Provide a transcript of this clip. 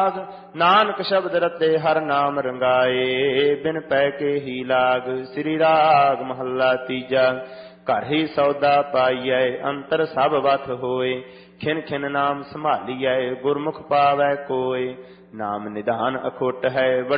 ਰਾਗ। ਨਾਨਕ ਸ਼ਬਦ ਰਤੇ ਹਰ ਨਾਮ ਰੰਗਾਏ, ਬਿਨ ਪੈ ਕੇ ਹੀ ਲਾਗ। ਸ੍ਰੀ ਰਾਗ ਮਹੱਲਾ ਤੀਜਾ। ਘਰ ਹੀ ਸੌਦਾ ਪਾਈਐ, ਅੰਤਰ ਸਭ ਵਤ ਹੋਏ। ਖਿਨ ਖਿਨ ਨਾਮ ਸੰਭਾਲੀਐ, ਗੁਰਮੁਖ ਪਾਵੈ ਕੋਇ। ਨਾਮ ਨਿਧਾਨ ਅਖੁੱਟ ਹੈ,